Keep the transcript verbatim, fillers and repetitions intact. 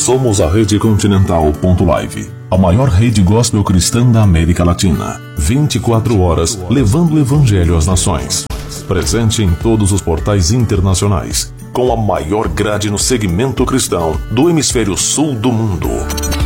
Somos a Rede Continental.live, a maior rede gospel cristã da América Latina. vinte e quatro horas levando o evangelho às nações. Presente em todos os portais internacionais, com a maior grade no segmento cristão do hemisfério sul do mundo.